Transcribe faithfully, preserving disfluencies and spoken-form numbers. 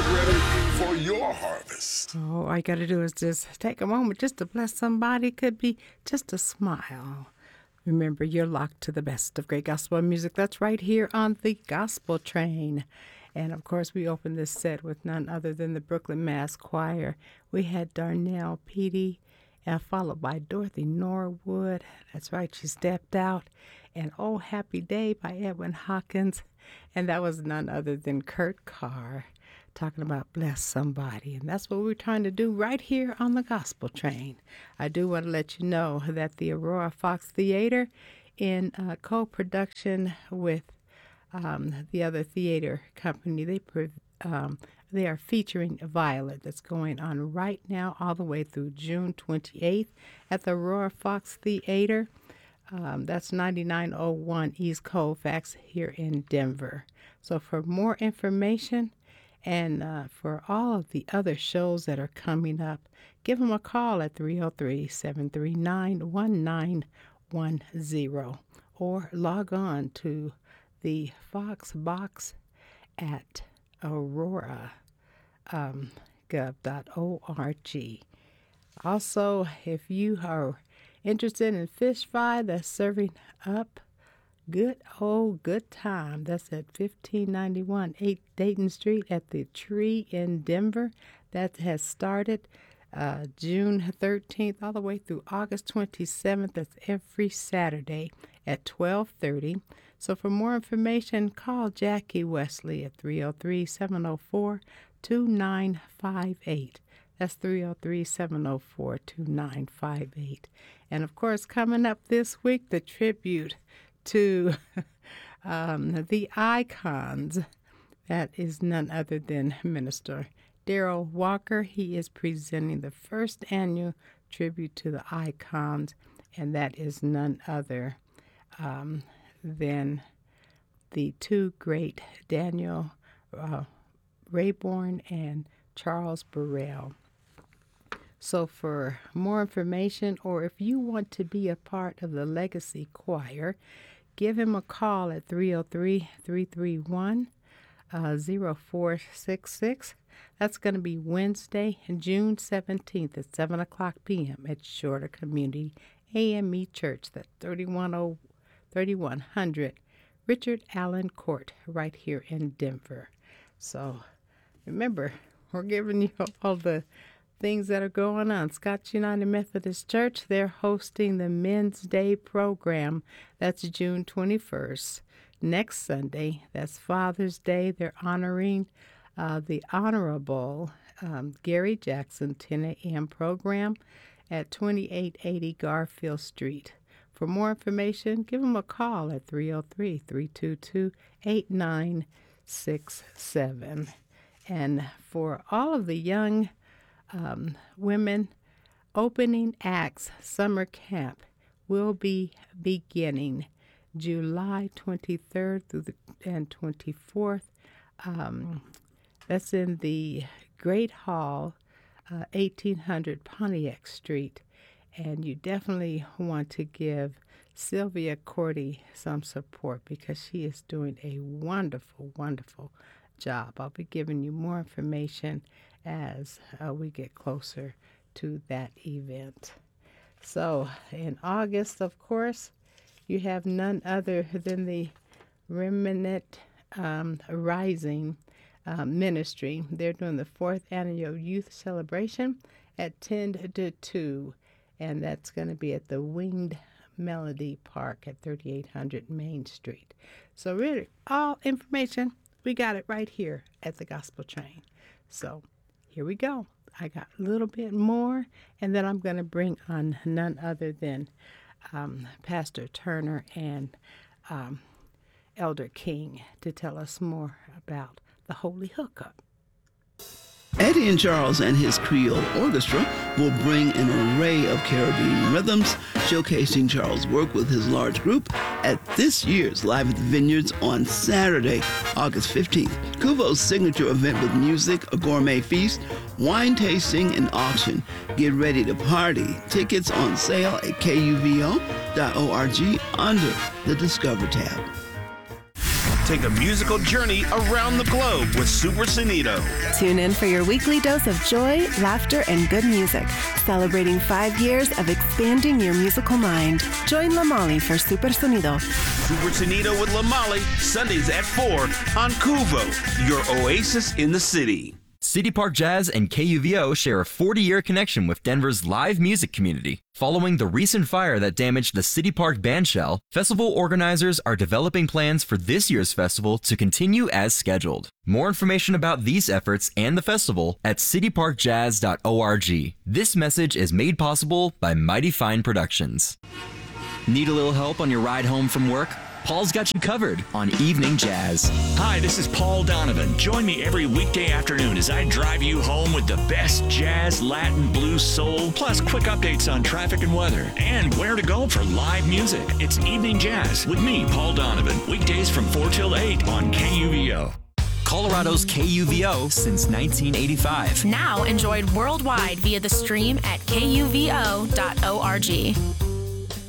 ready for your harvest. Oh, all you got to do is just take a moment just to bless somebody. Could be just a smile. Remember, you're locked to the best of great gospel music. That's right here on the Gospel Train. And, of course, we opened this set with none other than the Brooklyn Mass Choir. We had Darnell Petey, and followed by Dorothy Norwood. That's right, she stepped out. And Oh Happy Day by Edwin Hawkins. And that was none other than Kurt Carr talking about bless somebody. And that's what we're trying to do right here on the Gospel Train. I do want to let you know that the Aurora Fox Theater, in uh, co-production with um, the other theater company, they um, they are featuring Violet, that's going on right now all the way through June twenty-eighth at the Aurora Fox Theater. Um, that's ninety-nine oh one East Colfax here in Denver. So for more information and uh, for all of the other shows that are coming up, give them a call at three oh three, seven three nine, one nine one zero or log on to the Fox Box at aurora gov dot org. Also, if you are interested in fish fry that's serving up good old good time, that's at fifteen ninety-one eight Dayton Street at the Tree in Denver. That has started uh, June thirteenth all the way through August twenty-seventh. That's every Saturday at twelve thirty. So for more information, call Jackie Wesley at three oh three, seven oh four, two nine five eight. That's three oh three, seven oh four, two nine five eight. And, of course, coming up this week, the tribute to um, the icons. That is none other than Minister Darrell Walker. He is presenting the first annual tribute to the icons, and that is none other um, than the two great Daniel uh, Rayborn and Charles Burrell. So for more information, or if you want to be a part of the Legacy Choir, give him a call at three oh three, three three one, oh four six six. That's going to be Wednesday, June seventeenth at seven o'clock p.m. at Shorter Community A M E Church, that's thirty-one hundred Richard Allen Court, right here in Denver. So remember, we're giving you all the things that are going on. Scotts United Methodist Church, they're hosting the Men's Day program. That's June twenty-first. Next Sunday, that's Father's Day. They're honoring uh, the Honorable um, Gary Jackson ten a.m. program at twenty-eight eighty Garfield Street. For more information, give them a call at three oh three, three two two, eight nine six seven. And for all of the young Um, women, opening acts summer camp will be beginning July twenty-third through the and twenty-fourth. Um, that's in the Great Hall, uh, eighteen hundred Pontiac Street, and you definitely want to give Sylvia Cordy some support because she is doing a wonderful, wonderful job. I'll be giving you more information as uh, we get closer to that event. So in August, of course, you have none other than the Remnant um, Rising uh, Ministry. They're doing the fourth annual youth celebration at ten to two, and that's going to be at the Winged Melody Park at thirty-eight hundred Main Street. So really, all information, we got it right here at the Gospel Train. So here we go. I got a little bit more, and then I'm going to bring on none other than um, Pastor Turner and um, Elder King to tell us more about the Holy Hookup. Eddie and Charles and his Creole Orchestra will bring an array of Caribbean rhythms, showcasing Charles' work with his large group at this year's Live at the Vineyards on Saturday, August fifteenth. Kuvo's signature event with music, a gourmet feast, wine tasting, and auction. Get ready to party. Tickets on sale at K U V O dot org under the Discover tab. Take a musical journey around the globe with Super Sonido. Tune in for your weekly dose of joy, laughter, and good music, celebrating five years of expanding your musical mind. Join La Molly for Super Sonido. Super Sonido with La Molly, Sundays at four on Kuvo, your oasis in the city. City Park Jazz and K U V O share a forty-year connection with Denver's live music community. Following the recent fire that damaged the City Park bandshell, festival organizers are developing plans for this year's festival to continue as scheduled. More information about these efforts and the festival at city park jazz dot org. This message is made possible by Mighty Fine Productions. Need a little help on your ride home from work? Paul's got you covered on Evening Jazz. Hi, this is Paul Donovan. Join me every weekday afternoon as I drive you home with the best jazz, Latin, blues, soul, plus quick updates on traffic and weather, and where to go for live music. It's Evening Jazz with me, Paul Donovan, weekdays from four till eight on K U V O. Colorado's K U V O since nineteen eighty-five. Now enjoyed worldwide via the stream at K U V O dot org.